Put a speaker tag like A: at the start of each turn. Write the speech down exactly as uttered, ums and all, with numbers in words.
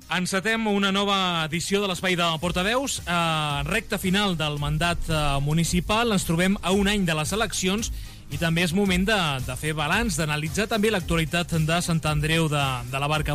A: Encetem una nova edició de l'Espai de Portaveus. Eh, recta final del mandat eh, municipal. Ens trobem a un any de les eleccions i també és moment de, de fer balanç, d'analitzar també l'actualitat de Sant Andreu de, de la Barca.